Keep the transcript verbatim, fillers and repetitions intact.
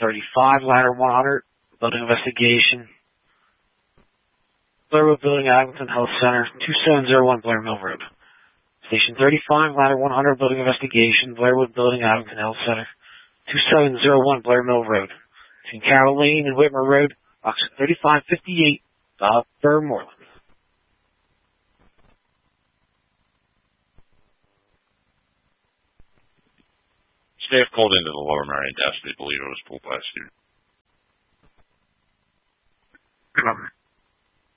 thirty-five, ladder one hundred, building investigation. Blairwood Building, Abington Health Center, two seven zero one Blair Mill Road. Station thirty-five, ladder one hundred, building investigation. Blairwood Building, Abington Health Center, two seven zero one Blair Mill Road. Between Carroll Lane and Whitmer Road, box thirty-five fifty-eight, Upper Moreland. Staff called into the Lower Marion desk. They believe it was pulled by a student.